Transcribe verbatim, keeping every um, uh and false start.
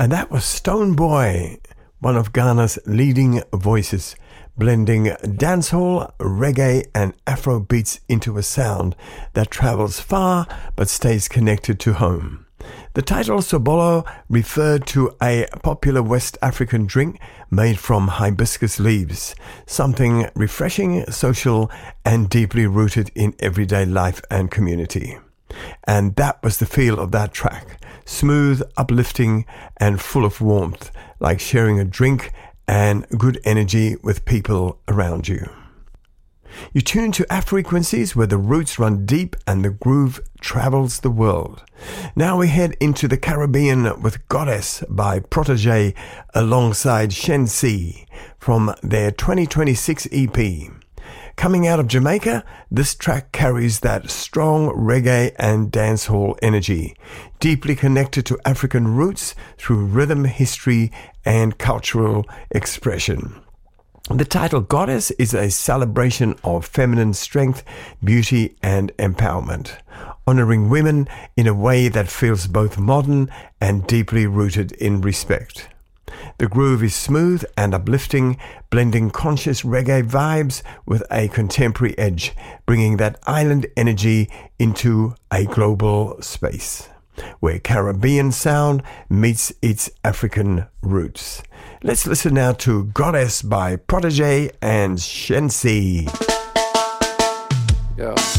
And that was Stone Boy, one of Ghana's leading voices, blending dancehall, reggae and Afro beats into a sound that travels far but stays connected to home. The title Sobolo referred to a popular West African drink made from hibiscus leaves, something refreshing, social and deeply rooted in everyday life and community. And that was the feel of that track, smooth, uplifting and full of warmth, like sharing a drink and good energy with people around you. You tune to Afrequencies, where the roots run deep and the groove travels the world. Now we head into the Caribbean with Goddess by Protege alongside Shensi from their twenty twenty-six E P. Coming out of Jamaica, this track carries that strong reggae and dancehall energy, deeply connected to African roots through rhythm, history, and cultural expression. The title Goddess is a celebration of feminine strength, beauty, and empowerment, honoring women in a way that feels both modern and deeply rooted in respect. The groove is smooth and uplifting, blending conscious reggae vibes with a contemporary edge, bringing that island energy into a global space, where Caribbean sound meets its African roots. Let's listen now to Goddess by Protege and Shensi. Yeah.